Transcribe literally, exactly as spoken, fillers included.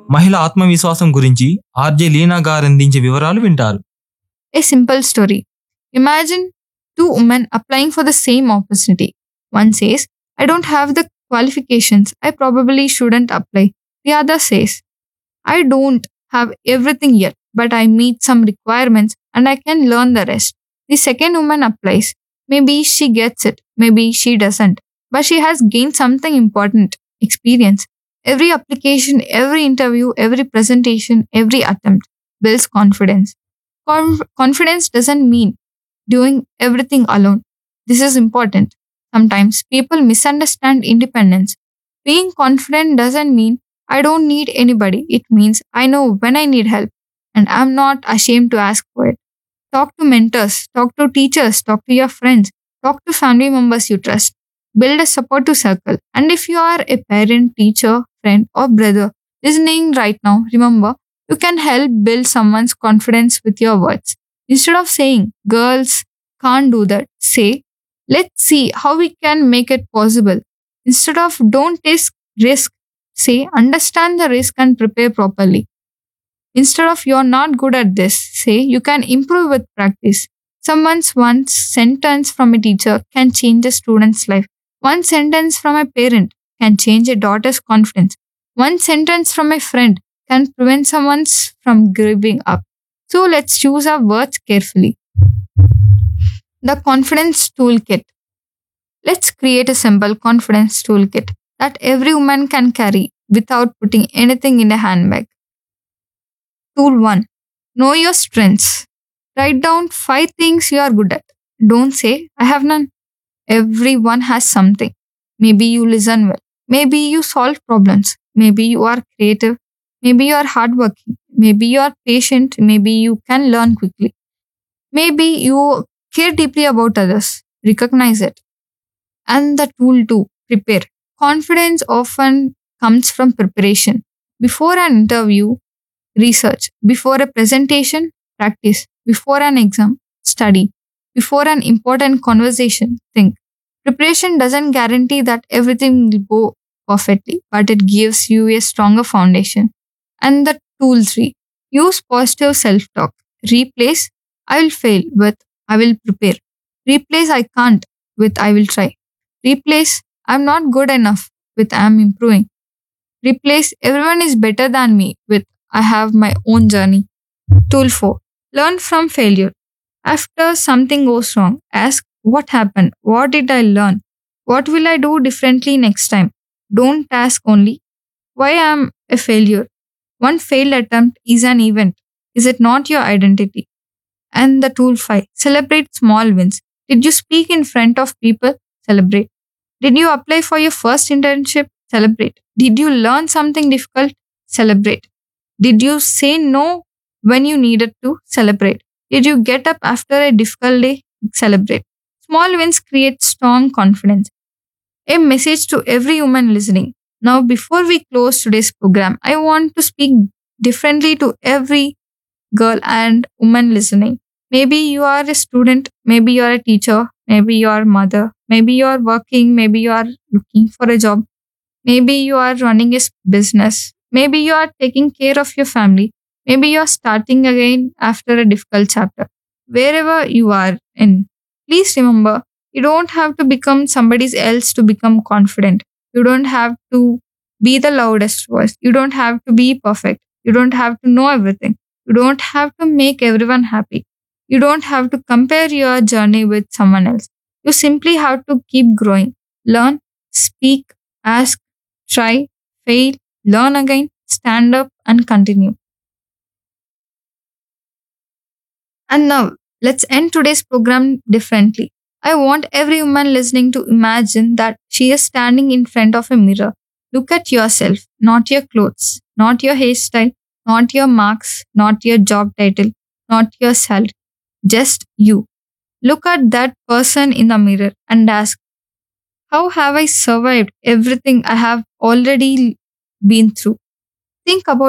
మహిళ ఆత్మవిశ్వాసం గురించి ఆర్జే లీనా గారు అందించే వివరాలు వింటారు. A simple story. Imagine two women applying for the same opportunity. One says, I don't have the qualifications. I probably shouldn't apply. The other says, I don't have everything yet, but I meet some requirements and I can learn the rest. The second woman applies. Maybe she gets it, maybe she doesn't, but she has gained something important experience. Every application, every interview, every presentation, every attempt builds confidence. Conf- confidence doesn't mean doing everything alone. This is important. Sometimes people misunderstand independence. Being confident doesn't mean I don't need anybody. It means I know when I need help and I'm not ashamed to ask for it. Talk to mentors, talk to teachers, talk to your friends, talk to family members you trust. Build a supportive circle. And if you are a parent, teacher, friend, or brother listening right now, remember you can help build someone's confidence with your words. Instead of saying, girls can't do that, say, let's see how we can make it possible. Instead of don't take risk, say, understand the risk and prepare properly. Instead of you're not good at this, say, you can improve with practice. Someone's one sentence from a teacher can change a student's life. One sentence from a parent can change a daughter's confidence. One sentence from a friend can prevent someone from giving up. So let's choose our words carefully. The confidence toolkit. Let's create a simple confidence toolkit that every woman can carry without putting anything in a handbag. Tool one. Know your strengths. Write down five things you are good at. Don't say, I have none. Everyone has something. Maybe you listen well. Maybe you solve problems. Maybe you are creative. Maybe you are hardworking. Maybe you are patient. Maybe you can learn quickly. Maybe you care deeply about others. Recognize it. And the tool two, prepare. Confidence often comes from preparation. Before an interview, research. Before a presentation, practice. Before an exam, study. Before an important conversation, think. Preparation doesn't guarantee that everything will go perfectly, but it gives you a stronger foundation. And the tool three, use positive self talk. Replace I will fail with I will prepare. Replace I can't with I will try. Replace I'm not good enough with I'm improving. Replace everyone is better than me with I have my own journey. Tool four, learn from failure. After something goes wrong, ask what happened? What did I learn? What will I do differently next time? Don't ask only why I am a failure. One failed attempt is an event. Is it not your identity? And the tool five, celebrate small wins. Did you speak in front of people? Celebrate. Did you apply for your first internship? Celebrate. Did you learn something difficult? Celebrate. Did you say no when you needed to? Celebrate. Did you get up after a difficult day? Celebrate. Small wins create strong confidence. A message to every woman listening. Now, before we close today's program, I want to speak differently to every girl and woman listening. Maybe you are a student, maybe you are a teacher, maybe you are a mother, maybe you are working, maybe you are looking for a job, maybe you are running a s- business, maybe you are taking care of your family, maybe you are starting again after a difficult chapter. Wherever you are in, please remember you don't have to become somebody else to become confident. You don't have to be the loudest voice. You don't have to be perfect. You don't have to know everything. You don't have to make everyone happy. You don't have to compare your journey with someone else. You simply have to keep growing. Learn, speak, ask, try, fail, learn again, stand up, and continue. And now, let's end today's program differently. I want every woman listening to imagine that she is standing in front of a mirror. Look at yourself, not your clothes, not your hairstyle, not your marks, not your job title, not your salary, just you. Look at that person in the mirror and ask, how have I survived everything I have already been through? Think about